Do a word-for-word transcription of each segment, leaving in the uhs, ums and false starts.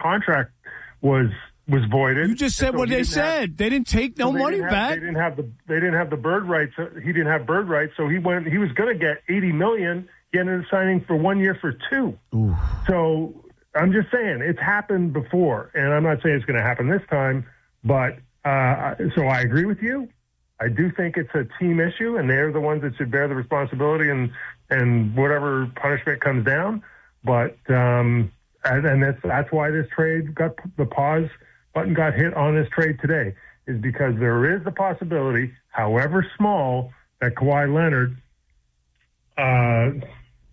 contract was was voided. You just said so what they said. Have, they didn't take no so money have, back. They didn't have the they didn't have the bird rights. He didn't have bird rights, so he went. He was going to get eighty million dollars. He ended up signing for one year for two. Ooh. So I'm just saying it's happened before, and I'm not saying it's going to happen this time. But uh, so I agree with you. I do think it's a team issue, and they're the ones that should bear the responsibility and and whatever punishment comes down. But um, and, and that's that's why this trade got the pause button got hit on this trade today, is because there is the possibility, however small, that Kawhi Leonard. Uh,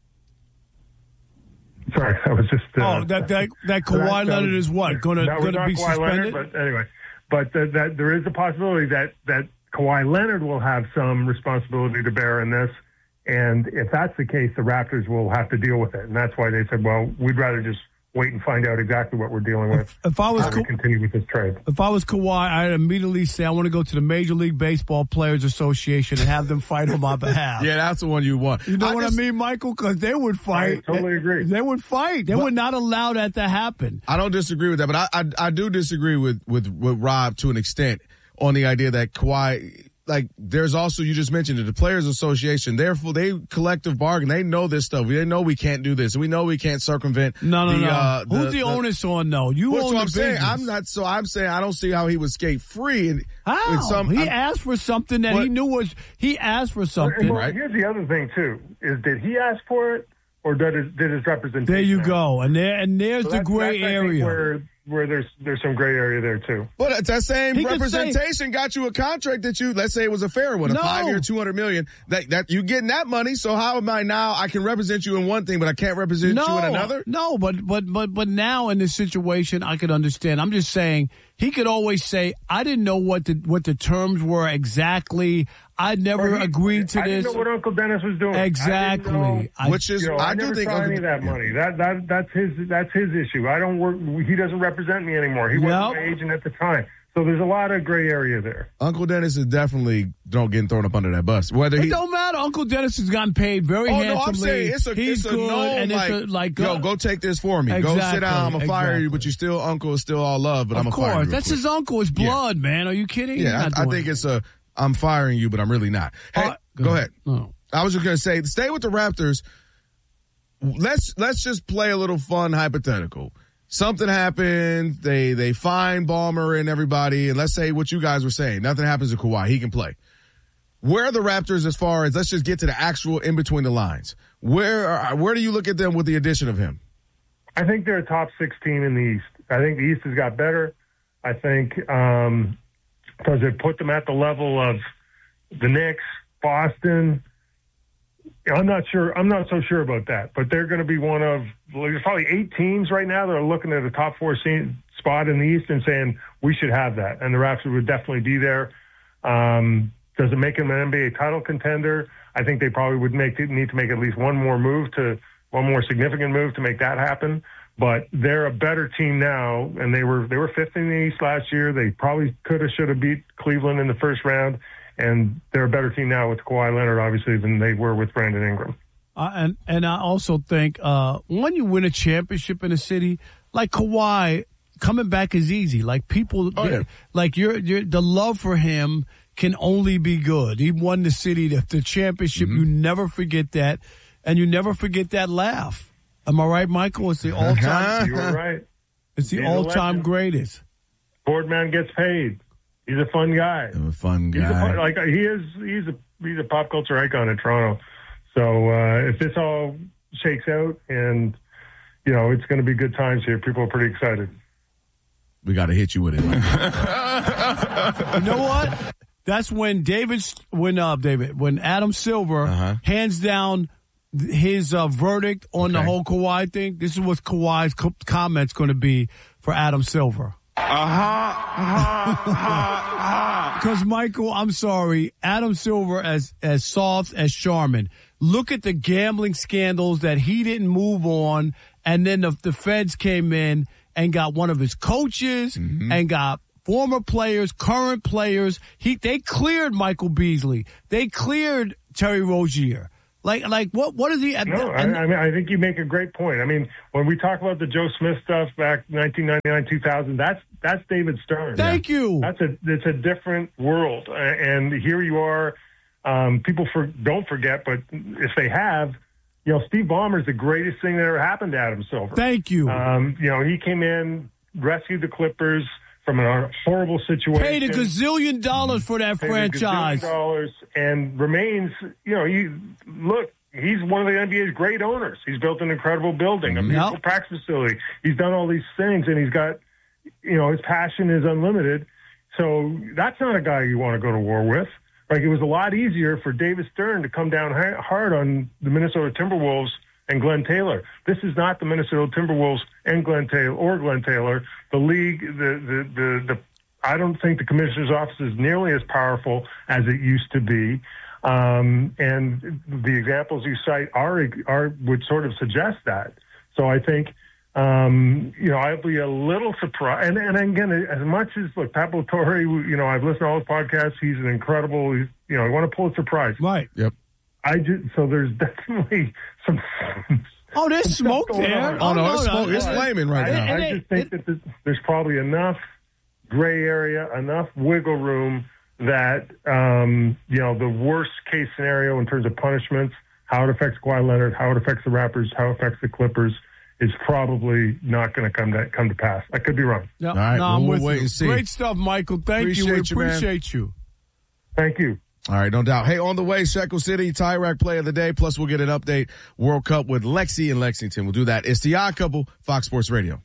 Sorry, I was just. Uh, oh, that that that Kawhi that, Leonard is what going to going to be Kawhi suspended? Leonard, but anyway, but uh, that there is a possibility that that Kawhi Leonard will have some responsibility to bear in this, and if that's the case, the Raptors will have to deal with it, and that's why they said, well, we'd rather just wait and find out exactly what we're dealing with. If, if I was Ka- continue with this trade. If I was Kawhi, I'd immediately say I want to go to the Major League Baseball Players Association and have them fight on my behalf. Yeah, that's the one you want. You know I what just, I mean, Michael? Because they would fight. I totally agree. They, they would fight. They but, would not allow that to happen. I don't disagree with that, but I I, I do disagree with, with, with Rob to an extent on the idea that Kawhi. Like, there's also, you just mentioned it, the Players Association, therefore, they collective bargain. They know this stuff. They know we can't do this. We know we can't circumvent. No, no, the, no. Uh, Who's the, the, the onus on, though? You well, own so the I'm business. saying, I'm not, so I'm saying I don't see how he would skate free. And, how? in some, he I'm, asked for something that but, he knew was, he asked for something. Well, right? Here's the other thing, too, is did he ask for it, or did his, did his representation? There you ask? go. And there, and there's So the that's, gray that's, I think, area. Where, where there's there's some gray area there, too. But that same He could representation say, got you a contract that you, let's say it was a fair one, a No. five-year, two hundred million dollars. That, that, you getting that money, so how am I now, I can represent you in one thing, but I can't represent no, you in another? No, but, but, but, but now in this situation, I could understand. I'm just saying, he could always say, I didn't know what the, what the terms were exactly. I never he, agreed to I this. didn't know what Uncle Dennis was doing. Exactly. I didn't know, I, Which is, you know, I, I do never think saw Uncle, any of that money. That that that's his that's his issue. I don't work. He doesn't represent me anymore. He Yep. wasn't my agent at the time. So there's a lot of gray area there. Uncle Dennis is definitely don't getting thrown up under that bus. Whether it he don't matter. Uncle Dennis has gotten paid very Oh handsomely. no, I'm saying it's a He's it's a good, no and like, it's a, like yo, uh, go take this for me. Exactly, go sit down. I'm gonna fire exactly. you, but you still uncle is still all love. But of I'm gonna course, fire you. that's real his uncle. His Yeah. blood, man. Are you kidding? He's Yeah, not I, I doing think it. it's a I'm firing you, but I'm really not. Hey, Uh, go, go ahead. No. I was just gonna say, stay with the Raptors. Let's let's just play a little fun hypothetical. Something happened. They they find Ballmer and everybody, and let's say what you guys were saying. Nothing happens to Kawhi. He can play. Where are the Raptors as far as let's just get to the actual in between the lines? Where are, where do you look at them with the addition of him? I think they're a top six team in the East. I think the East has got better. I think um, does it put them at the level of the Knicks, Boston? I'm not sure. I'm not so sure about that. But they're going to be one of there's probably eight teams right now that are looking at a top four spot in the East and saying we should have that, and the Raptors would definitely be there. Um, does it make them an N B A title contender? I think they probably would make need to make at least one more move to one more significant move to make that happen. But they're a better team now, and they were they were fifth in the East last year. They probably could have should have beat Cleveland in the first round. And they're a better team now with Kawhi Leonard, obviously, than they were with Brandon Ingram. Uh, and and I also think uh, when you win a championship in a city like Kawhi, coming back is easy. Like people, Oh, yeah. like you're, you're, the love for him can only be good. He won the city, the, the championship. Mm-hmm. You never forget that, and you never forget that laugh. Am I right, Michael? It's the all time. You were right. It's the He's a all time legend. greatest. Boardman gets paid. He's a fun guy. I'm a fun He's a guy. fun, like he is. He's a he's a pop culture icon in Toronto. So uh, if this all shakes out, and you know, it's going to be good times here. People are pretty excited. We got to hit you with it. You know what? That's when David, when uh, David, when Adam Silver Uh-huh. hands down his uh, verdict on the Okay. whole Kawhi thing. This is what Kawhi's co- comments going to be for Adam Silver. Because Michael, I'm sorry, Adam Silver, as as soft as Charmin. Look at the gambling scandals that he didn't move on, and then the, the feds came in and got one of his coaches Mm-hmm. and got former players, current players. He they cleared Michael Beasley. They cleared Terry Rozier. Like, like what? What is he? No, I, I mean, I think you make a great point. I mean, when we talk about the Joe Smith stuff back nineteen ninety-nine, two thousand, that's that's David Stern. Thank yeah. you. That's a it's a different world, and here you are. Um, people for, don't forget, but if they have, you know, Steve Ballmer is the greatest thing that ever happened to Adam Silver. Thank you. Um, you know, he came in, rescued the Clippers from a horrible situation. Paid a gazillion dollars for that paid franchise. A gazillion dollars and remains, you know, he look, he's one of the N B A's great owners. He's built an incredible building, a beautiful yep. practice facility. He's done all these things, and he's got, you know, his passion is unlimited. So that's not a guy you want to go to war with. Like, it was a lot easier for David Stern to come down hard on the Minnesota Timberwolves and Glenn Taylor. This is not the Minnesota Timberwolves and Glenn Taylor or Glenn Taylor. The league, the the the, the I don't think the commissioner's office is nearly as powerful as it used to be. Um, and the examples you cite are are would sort of suggest that. So I think. Um, you know, I'd be a little surprised. And, and again, as much as, look, Pat Torre, you know, I've listened to all his podcasts. He's an incredible, he's, you know, I want to pull a surprise. Right. Yep. I just, so there's definitely some. Oh, there's some smoke there. Oh, no, no, it's, no, smoke. no, It's flaming right I, now. I just think that there's, there's probably enough gray area, enough wiggle room that, um, you know, the worst case scenario in terms of punishments, how it affects Kawhi Leonard, how it affects the Raptors, how it affects the Clippers, is probably not going to come to come to pass. I could be wrong. No, All right, no, well, I'm we'll with wait you. and see. Great stuff, Michael. Thank Appreciate you. We you, man. appreciate you. Thank you. All right, no doubt. Hey, on the way, Shekel City, Tie Rack Play of the Day, plus we'll get an update, World Cup with Lexi in Lexington. We'll do that. It's The Odd Couple, Fox Sports Radio.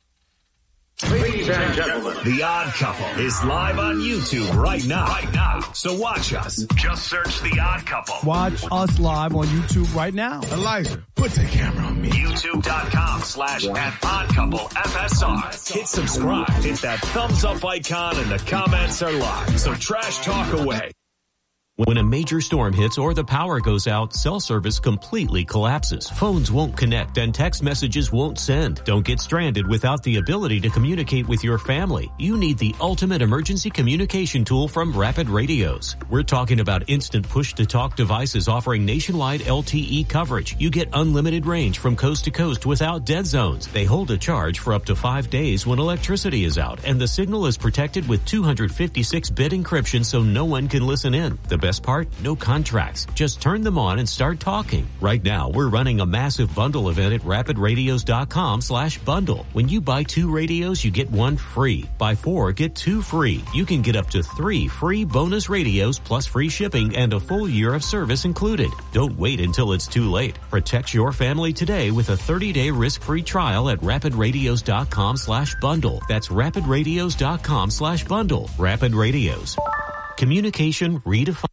Ladies and gentlemen, The Odd Couple is live on YouTube right now. Right now. So watch us. Just search The Odd Couple. Watch us live on YouTube right now. Elijah, put the camera on me. YouTube.com slash at Odd Couple F S R. Hit subscribe. Hit that thumbs up icon and the comments are live. So trash talk away. When a major storm hits or the power goes out, cell service completely collapses. Phones won't connect and text messages won't send. Don't get stranded without the ability to communicate with your family. You need the ultimate emergency communication tool from Rapid Radios. We're talking about instant push-to-talk devices offering nationwide L T E coverage. You get unlimited range from coast to coast without dead zones. They hold a charge for up to five days when electricity is out, and the signal is protected with two fifty-six bit encryption so no one can listen in. The best part? No contracts. Just turn them on and start talking. Right now, we're running a massive bundle event at rapid radios dot com slash bundle. When you buy two radios, you get one free. Buy four, get two free. You can get up to three free bonus radios plus free shipping and a full year of service included. Don't wait until it's too late. Protect your family today with a thirty-day risk-free trial at rapid radios dot com slash bundle. That's rapid radios dot com slash bundle. Rapid Radios. Communication redefined.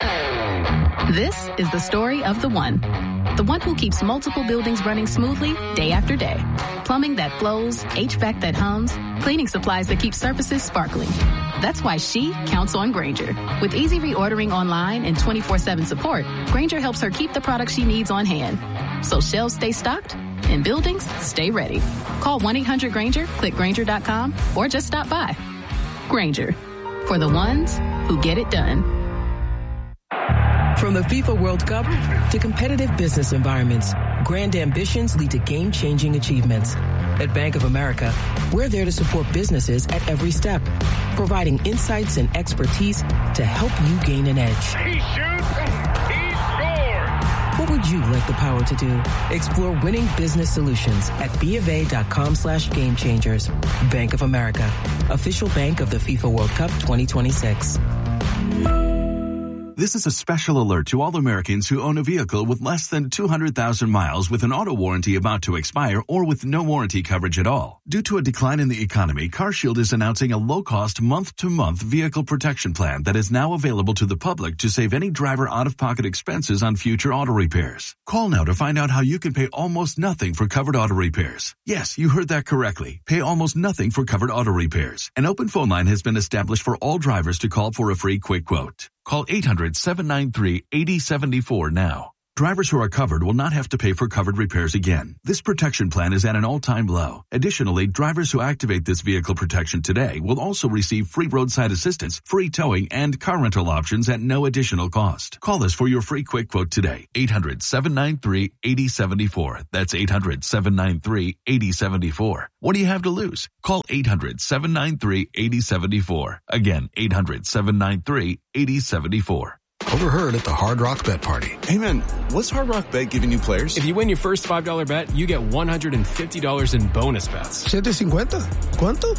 This is the story of the one. The one who keeps multiple buildings running smoothly day after day. Plumbing that flows, H V A C that hums, cleaning supplies that keep surfaces sparkling. That's why she counts on Grainger. With easy reordering online and twenty-four seven support, Grainger helps her keep the products she needs on hand. So shelves stay stocked and buildings stay ready. Call one eight hundred Grainger, click Grainger dot com, or just stop by. Grainger. For the ones who get it done. From the FIFA World Cup to competitive business environments, grand ambitions lead to game-changing achievements. At Bank of America, we're there to support businesses at every step, providing insights and expertise to help you gain an edge. He shoots, he scores! What would you like the power to do? Explore winning business solutions at BofA.com slash game changers. Bank of America, official bank of the FIFA World Cup twenty twenty-six. This is a special alert to all Americans who own a vehicle with less than two hundred thousand miles with an auto warranty about to expire or with no warranty coverage at all. Due to a decline in the economy, CarShield is announcing a low-cost month-to-month vehicle protection plan that is now available to the public to save any driver out-of-pocket expenses on future auto repairs. Call now to find out how you can pay almost nothing for covered auto repairs. Yes, you heard that correctly. Pay almost nothing for covered auto repairs. An open phone line has been established for all drivers to call for a free quick quote. Call eight hundred, seven nine three, eight oh seven four now. Drivers who are covered will not have to pay for covered repairs again. This protection plan is at an all-time low. Additionally, drivers who activate this vehicle protection today will also receive free roadside assistance, free towing, and car rental options at no additional cost. Call us for your free quick quote today. eight hundred, seven nine three, eight zero seven four. That's eight hundred, seven nine three, eight zero seven four. What do you have to lose? Call eight hundred, seven nine three, eight zero seven four. Again, eight hundred, seven nine three, eight zero seven four. Overheard at the Hard Rock Bet Party. Hey man, what's Hard Rock Bet giving new players? If you win your first five dollar bet, you get one hundred fifty dollars in bonus bets. seven fifty? ¿Cuánto?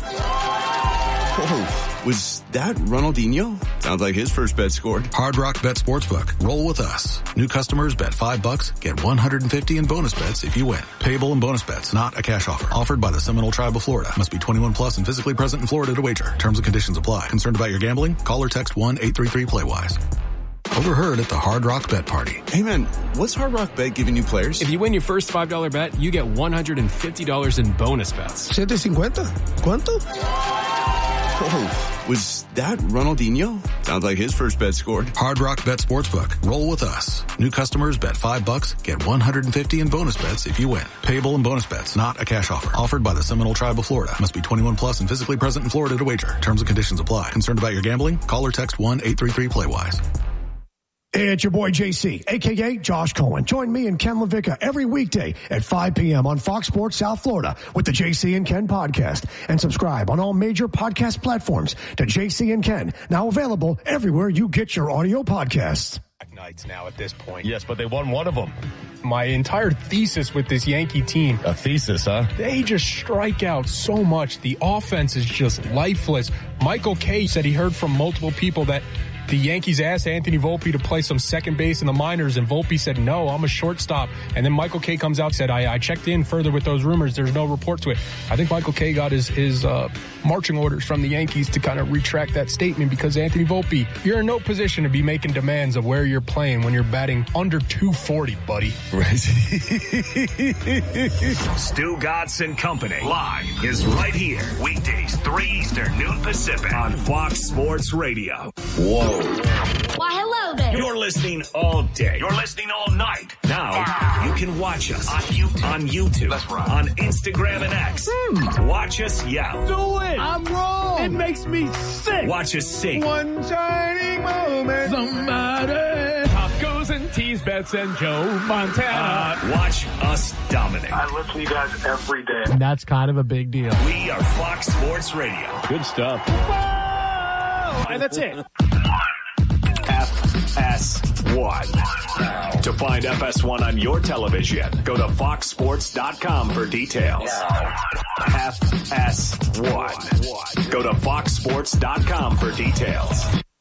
Whoa, was that Ronaldinho? Sounds like his first bet scored. Hard Rock Bet Sportsbook. Roll with us. New customers bet five bucks, get one hundred fifty in bonus bets if you win. Payable in bonus bets, not a cash offer. Offered by the Seminole Tribe of Florida. Must be twenty-one plus and physically present in Florida to wager. Terms and conditions apply. Concerned about your gambling? Call or text one eight three three play wise. Overheard at the Hard Rock Bet Party. Hey man, what's Hard Rock Bet giving new players? If you win your first five dollar bet, you get one hundred fifty dollars in bonus bets. seven fifty? ¿Cuánto? Whoa, was that Ronaldinho? Sounds like his first bet scored. Hard Rock Bet Sportsbook. Roll with us. New customers bet five bucks, get one hundred fifty in bonus bets if you win. Payable in bonus bets, not a cash offer. Offered by the Seminole Tribe of Florida. Must be twenty-one plus and physically present in Florida to wager. Terms and conditions apply. Concerned about your gambling? Call or text one eight three three play wise. It's your boy J C, a k a. Josh Cohen. Join me and Ken LaVicka every weekday at five p.m. on Fox Sports South Florida with the J C and Ken podcast. And subscribe on all major podcast platforms to J C and Ken, now available everywhere you get your audio podcasts. Nights now at this point. Yes, but they won one of them. My entire thesis with this Yankee team. A thesis, huh? They just strike out so much. The offense is just lifeless. Michael Kay said he heard from multiple people that the Yankees asked Anthony Volpe to play some second base in the minors, and Volpe said, no, I'm a shortstop. And then Michael Kay comes out and said, I, I checked in further with those rumors. There's no report to it. I think Michael Kay got his, his uh, marching orders from the Yankees to kind of retract that statement, because Anthony Volpe, you're in no position to be making demands of where you're playing when you're batting under two forty, buddy. Right. Stugotz and Company live is right here. Weekdays, three Eastern, noon Pacific on Fox Sports Radio. Whoa. Why, hello there. You're listening all day. You're listening all night. Now, wow. You can watch us on YouTube, on, YouTube, That's right. on Instagram and X. Hmm. Watch us yell. Do it. I'm wrong. It makes me sick. Watch us sing. One shining moment. Somebody. Tacos and tease bets and Joe Montana. Uh, watch us dominate. I listen to you guys every day. And that's kind of a big deal. We are Fox Sports Radio. Good stuff. Whoa! And that's it. F S one. To find F S one on your television, go to fox sports dot com for details. F S one. Go to fox sports dot com for details.